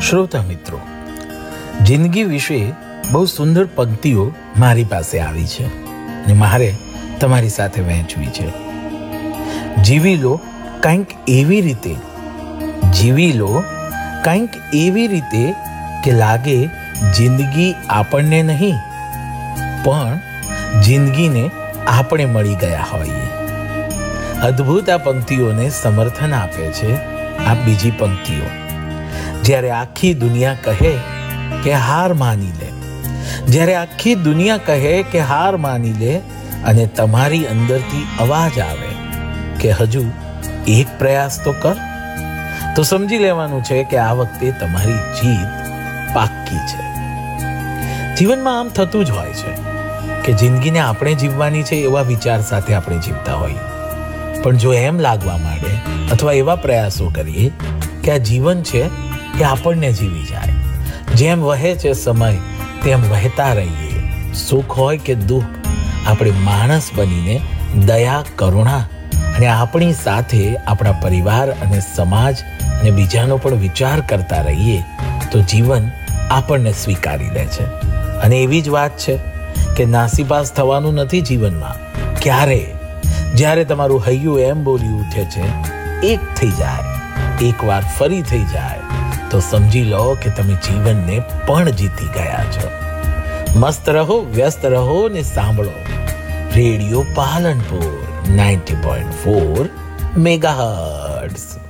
શ્રોતા મિત્રો, જિંદગી વિશે બહુ સુંદર પંક્તિઓ મારી પાસે આવી છે અને મારે તમારી સાથે વહેંચવી છે. જીવી લો કંઈક એવી રીતે કે લાગે જિંદગી આપણને નહીં પણ જિંદગીને આપણે મળી ગયા હોઈએ. અદ્ભુત આ પંક્તિઓને સમર્થન આપે છે આ બીજી પંક્તિઓ. જ્યારે આખી દુનિયા કહે કે હાર માની લે, જ્યારે આખી દુનિયા કહે કે હાર માની લે અને તમારી અંદરથી અવાજ આવે કે હજુ એક પ્રયાસ તો કર, તો સમજી લેવાનું છે કે આ વખતે તમારી જીત પાક્કી છે. જીવનમાં આમ થતું જ હોય છે કે જિંદગીને આપણે જીવવાની છે એવા વિચાર સાથે આપણે જીવતા હોઈએ, પણ જો એમ લાગવા માંડે અથવા એવા પ્રયાસો કરીએ કે આ જીવન છે એ આપણને જીવી જાય, જેમ વહે છે સમય તેમ વહેતા રહીએ. સુખ હોય કે દુઃખ આપણે માણસ બનીને દયા, કરુણા અને આપણી સાથે આપણા પરિવાર અને સમાજ અને બીજાનો પણ વિચાર કરતા રહીએ તો જીવન આપણને સ્વીકારી લે છે. અને એવી જ વાત છે કે નાસીપાસ થવાનું નથી જીવનમાં. જ્યારે તમારું હૈયું એમ બોલી ઉઠે છે એક થઈ જાય, એકવાર ફરી થઈ જાય, તો સમજી લો કે તમે જીવનને પણ જીતી ગયા છો. મસ્ત રહો, વ્યસ્ત રહો ને સાંભળો રેડિયો પાલનપુર 90.4 મેગાહર્ટ્ઝ.